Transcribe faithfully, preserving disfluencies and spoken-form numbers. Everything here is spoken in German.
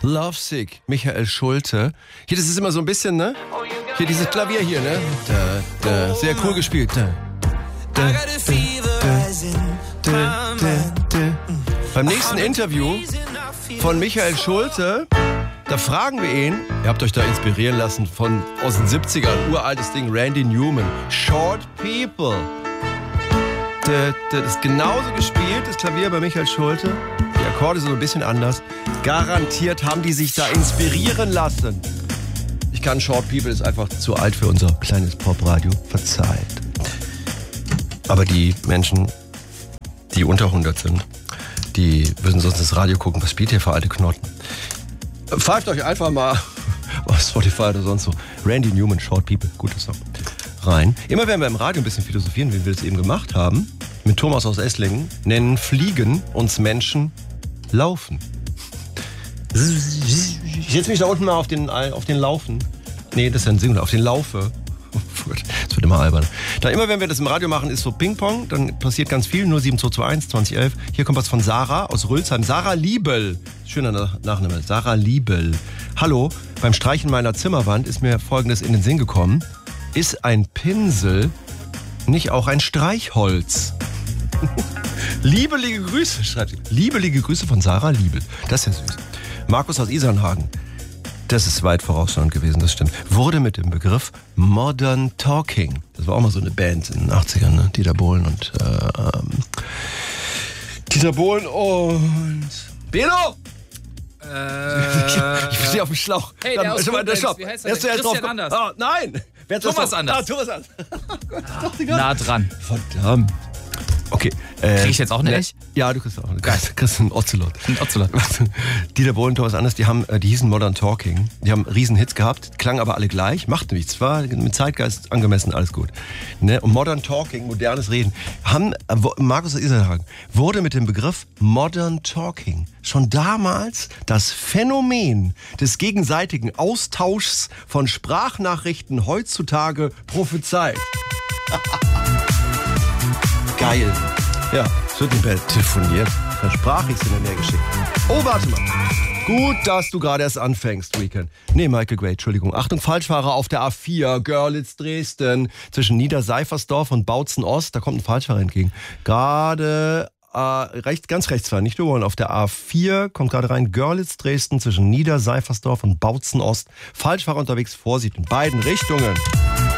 Lovesick, Michael Schulte. Hier, das ist immer so ein bisschen, ne? Hier, dieses Klavier hier, ne? Da, da, sehr cool gespielt. Da, da, da, da, da, da, da. Beim nächsten Interview von Michael Schulte, da fragen wir ihn, ihr habt euch da inspirieren lassen von aus den siebzigern, uraltes Ding, Randy Newman, Short People. Das ist genauso gespielt, das Klavier bei Michael Schulte. Die Akkorde sind so ein bisschen anders. Garantiert haben die sich da inspirieren lassen. Ich kann Short People, ist einfach zu alt für unser kleines Popradio. Verzeiht. Aber die Menschen, die unter hundert sind, die würden sonst ins Radio gucken, was spielt hier für alte Knoten. Pfeift euch einfach mal auf Spotify oder sonst so. Randy Newman, Short People, guter Song. Rein. Immer wenn wir im Radio ein bisschen philosophieren, wie wir das eben gemacht haben, mit Thomas aus Esslingen, nennen Fliegen uns Menschen Laufen. Ich setze mich da unten mal auf den, auf den Laufen. Nee, das ist ja ein Singular, auf den Laufe. Oh Gott, das wird immer albern. Da immer, wenn wir das im Radio machen, ist so Ping-Pong, dann passiert ganz viel. Nur sieben zwei zwei eins zwanzig elf. Hier kommt was von Sarah aus Rülsheim. Sarah Liebel. Schöner Nachname. Sarah Liebel. Hallo, beim Streichen meiner Zimmerwand ist mir Folgendes in den Sinn gekommen. Ist ein Pinsel nicht auch ein Streichholz? Liebelige Grüße, schreibt sie. Liebelige Grüße von Sarah Liebel. Das ist ja süß. Markus aus Isernhagen. Das ist weit vorausschauend gewesen, das stimmt. Wurde mit dem Begriff Modern Talking. Das war auch mal so eine Band in den achtzigern, ne? Dieter Bohlen und äh, ähm, Dieter Bohlen und Beno! Äh, ich stehe auf dem Schlauch. Hey, der aus der Stopp. Wie heißt der? Christian Anders. Oh, nein! Wer Thomas Anders. Ah, Thomas Anders. Oh Gott, ah, nah dran. Verdammt. Okay. Äh, Krieg ich jetzt auch eine Echt? Ja, du kriegst auch eine. Geil. Kriegst einen Ocelot. Ein Ocelot. Dieter Bohlen, Thomas Anders, die haben, die hießen Modern Talking. Die haben riesen Hits gehabt, klangen aber alle gleich, macht nichts, war mit Zeitgeist angemessen, alles gut. Ne? Und Modern Talking, modernes Reden, haben, Markus aus Isernhagen, wurde mit dem Begriff Modern Talking schon damals das Phänomen des gegenseitigen Austauschs von Sprachnachrichten heutzutage prophezeit. Geil. Ja, es wird nicht mehr telefoniert. Versprach ich es in der Nähe geschickt. Oh, warte mal. Gut, dass du gerade erst anfängst, Weekend. Nee, Michael Gray, Entschuldigung. Achtung, Falschfahrer auf der A vier, Görlitz, Dresden. Zwischen Niederseifersdorf und Bautzen Ost, da kommt ein Falschfahrer entgegen. Gerade äh, recht, ganz rechts fahren, nicht überholen. Auf der A vier kommt gerade rein Görlitz, Dresden. Zwischen Niederseifersdorf und Bautzen Ost. Falschfahrer unterwegs, Vorsicht in beiden Richtungen.